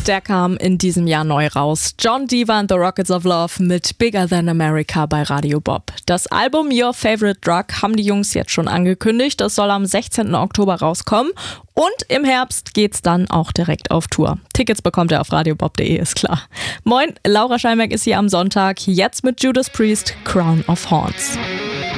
Der kam in diesem Jahr neu raus. John Diva and the Rockets of Love mit Bigger Than America bei Radio Bob. Das Album Your Favorite Drug haben die Jungs jetzt schon angekündigt. Das soll am 16. Oktober rauskommen. Und im Herbst geht's dann auch direkt auf Tour. Tickets bekommt ihr auf radiobob.de, ist klar. Moin, Laura Scheinberg ist hier am Sonntag. Jetzt mit Judas Priest, Crown of Horns.